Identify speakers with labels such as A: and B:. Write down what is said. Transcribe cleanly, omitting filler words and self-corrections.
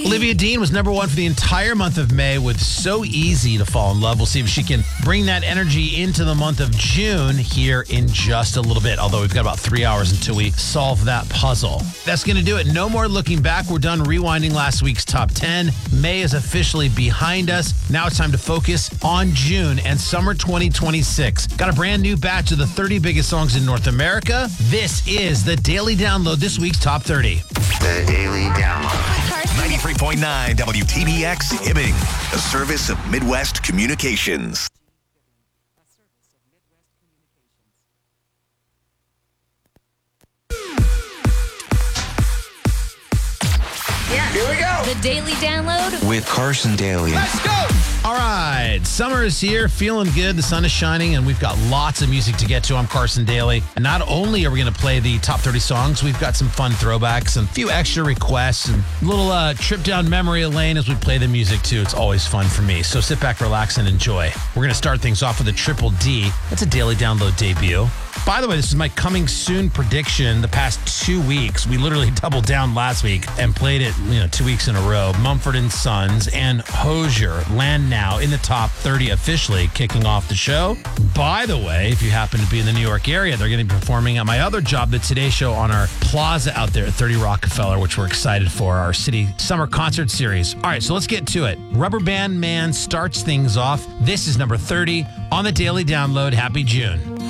A: Olivia Dean was number one for the entire month of May with So Easy to Fall in Love. We'll see if she can bring that energy into the month of June here in just a little bit, although we've got about 3 hours until we solve that puzzle. That's going to do it. No more looking back. We're done rewinding last week's top 10. May is officially behind us. Now it's time to focus on June and summer 2026. Got a brand new batch of the 30 biggest songs in North America. This is the Daily Download, this week's top 30.
B: The Daily Download.
C: 93.9 WTBX Hibbing, a service of Midwest Communications.
B: Here we go.
D: The Daily Download
E: with Carson Daly.
B: Let's go.
A: All right, summer is here, feeling good. The sun is shining, and we've got lots of music to get to. I'm Carson Daly. And not only are we going to play the top 30 songs, we've got some fun throwbacks and a few extra requests and a little trip down memory lane as we play the music, too. It's always fun for me. So sit back, relax, and enjoy. We're going to start things off with a Triple D. That's a Daily Download debut. By the way, this is my coming soon prediction the past 2 weeks. We literally doubled down last week and played it 2 weeks in a row. Mumford & Sons and Hozier land now in the top 30 officially, kicking off the show. By the way, if you happen to be in the New York area, they're going to be performing at my other job, the Today Show, on our plaza out there at 30 Rockefeller, which we're excited for, our city summer concert series. All right, so let's get to it. Rubber Band Man starts things off. This is number 30 on the Daily Download. Happy June.